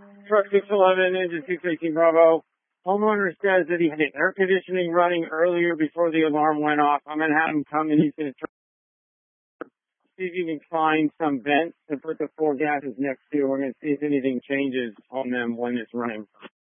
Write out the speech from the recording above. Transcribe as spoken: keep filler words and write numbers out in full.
Truck six eleven, engine six eighteen Bravo. Homeowner says that he had air conditioning running earlier before the alarm went off. I'm going to have him come and he's going to try see if you can find some vents to put the four gases next to. We're going to see if anything changes on them when it's running.